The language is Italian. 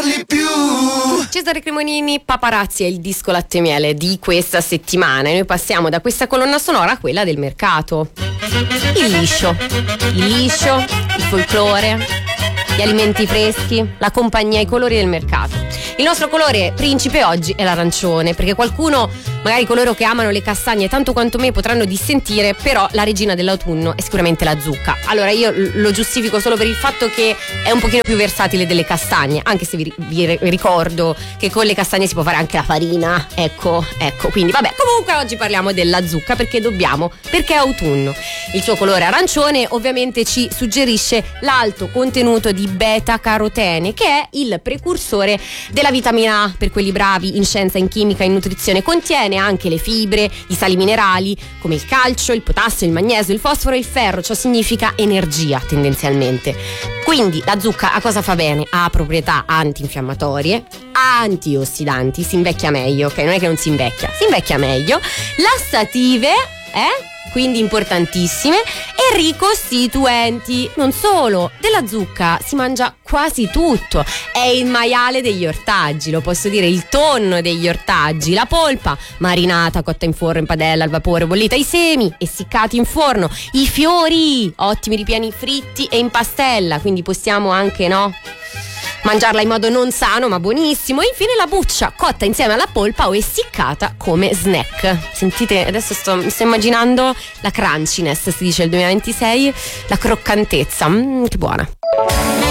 parli più. Cesare Cremonini, Paparazzi è il disco latte e miele di questa settimana e noi passiamo da questa colonna sonora a quella del mercato. Il liscio, il folklore, gli alimenti freschi, la compagnia, i colori del mercato. Il nostro colore principe oggi è l'arancione, perché qualcuno, magari coloro che amano le castagne tanto quanto me, potranno dissentire, però la regina dell'autunno è sicuramente la zucca. Allora io lo giustifico solo per il fatto che è un pochino più versatile delle castagne, anche se vi ricordo che con le castagne si può fare anche la farina, ecco, quindi vabbè, comunque oggi parliamo della zucca perché è autunno. Il suo colore arancione ovviamente ci suggerisce l'alto contenuto di beta-carotene, che è il precursore della vitamina A per quelli bravi in scienza, in chimica, in nutrizione. Contiene anche le fibre, i sali minerali come il calcio, il potassio, il magnesio, il fosforo e il ferro. Ciò significa energia tendenzialmente. Quindi la zucca a cosa fa bene? Ha proprietà antinfiammatorie, antiossidanti, si invecchia meglio, ok? Non è che non si invecchia meglio. Lassative, quindi importantissime, e ricostituenti. Non solo, della zucca si mangia quasi tutto, è il maiale degli ortaggi, lo posso dire, il tonno degli ortaggi, la polpa marinata, cotta in forno, in padella, al vapore, bollita, i semi essiccati in forno, i fiori ottimi ripieni fritti e in pastella, quindi possiamo anche mangiarla in modo non sano ma buonissimo. E infine la buccia, cotta insieme alla polpa o essiccata come snack. Sentite, adesso mi sto immaginando la crunchiness, si dice il 2026, la croccantezza, che buona.